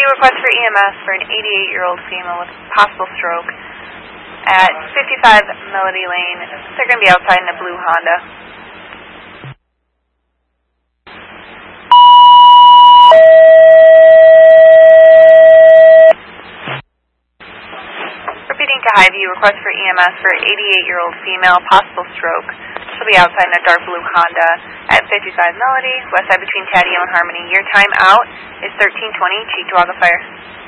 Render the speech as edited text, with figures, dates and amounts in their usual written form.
Highview request for EMS for an 88-year-old female with possible stroke at 55 Melody Lane. They're going to be outside in a blue Honda. Repeating to Highview, request for EMS for an 88-year-old female, possible stroke. She'll be outside in a dark blue Honda at 55 Melody, west side between Taddeo and Harmony. Your time out is 13:20, Cheektowaga Fire.